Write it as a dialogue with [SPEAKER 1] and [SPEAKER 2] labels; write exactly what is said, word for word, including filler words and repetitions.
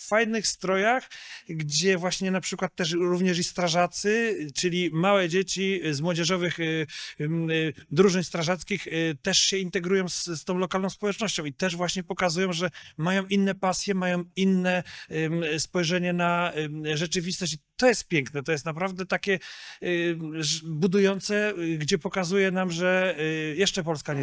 [SPEAKER 1] fajnych strojach, gdzie właśnie na przykład też również i strażacy, czyli małe dzieci z młodzieżowych y, y, drużyn strażackich y, też się integrują z, z tą lokalną społecznością i też właśnie pokazują, że mają inne pasje, mają inne y, spojrzenie na y, rzeczywistość. I to jest piękne, to jest naprawdę takie y, budujące, y, gdzie pokazuje nam, że y, jeszcze Polska nie